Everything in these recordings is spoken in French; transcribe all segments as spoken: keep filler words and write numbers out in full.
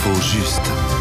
L'info juste.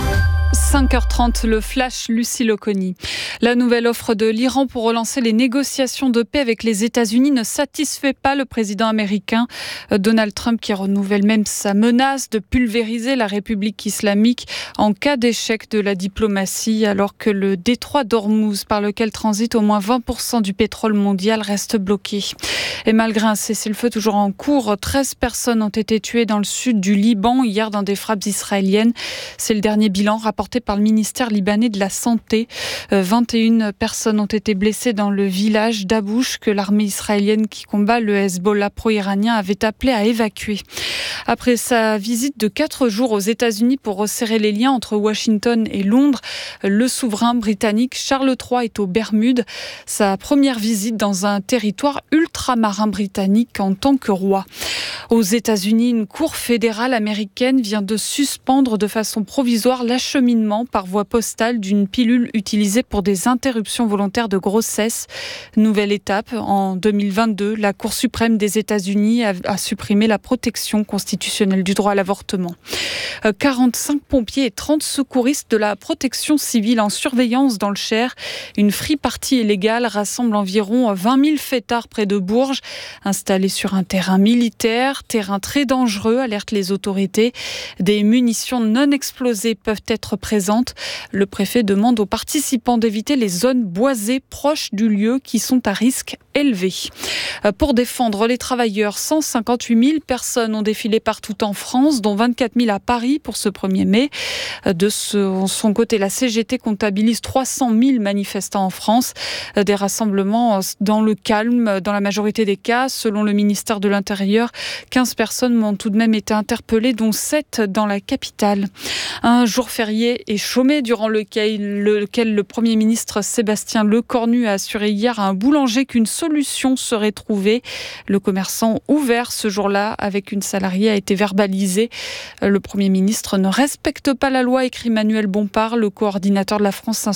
cinq heures trente, le flash Lucille Oconi. La nouvelle offre de l'Iran pour relancer les négociations de paix avec les États-Unis ne satisfait pas le président américain Donald Trump, qui renouvelle même sa menace de pulvériser la République islamique en cas d'échec de la diplomatie, alors que le détroit d'Ormuz, par lequel transite au moins vingt pour cent du pétrole mondial, reste bloqué. Et malgré un cessez-le-feu toujours en cours, treize personnes ont été tuées dans le sud du Liban hier dans des frappes israéliennes. C'est le dernier bilan rapporté par le ministère libanais de la Santé. vingt et une personnes ont été blessées dans le village d'Abouch que l'armée israélienne qui combat le Hezbollah pro-iranien avait appelé à évacuer. Après sa visite de quatre jours aux États-Unis pour resserrer les liens entre Washington et Londres, le souverain britannique Charles trois est aux Bermudes. Sa première visite dans un territoire ultramarin britannique en tant que roi. Aux États-Unis, une cour fédérale américaine vient de suspendre de façon provisoire l'acheminement par voie postale d'une pilule utilisée pour des interruptions volontaires de grossesse. Nouvelle étape, en deux mille vingt-deux, la Cour suprême des États-Unis a, a supprimé la protection constitutionnelle du droit à l'avortement. quarante-cinq pompiers et trente secouristes de la protection civile en surveillance dans le Cher. Une free-party illégale rassemble environ vingt mille fêtards près de Bourges, installés sur un terrain militaire, terrain très dangereux, alertent les autorités. Des munitions non explosées peuvent être présentes. Le préfet demande aux participants d'éviter les zones boisées proches du lieu qui sont à risque élevé. Pour défendre les travailleurs, cent cinquante-huit mille personnes ont défilé partout en France, dont vingt-quatre mille à Paris pour ce premier mai. De son côté, la C G T comptabilise trois cent mille manifestants en France. Des rassemblements dans le calme, dans la majorité des cas. Selon le ministère de l'Intérieur, quinze personnes ont tout de même été interpellées, dont sept dans la capitale. Un jour férié et chômé durant lequel, lequel le Premier ministre Sébastien Lecornu a assuré hier à un boulanger qu'une solution serait trouvée. Le commerçant ouvert ce jour-là avec une salariée a été verbalisé. Le Premier ministre ne respecte pas la loi, écrit Manuel Bompard, le coordinateur de la France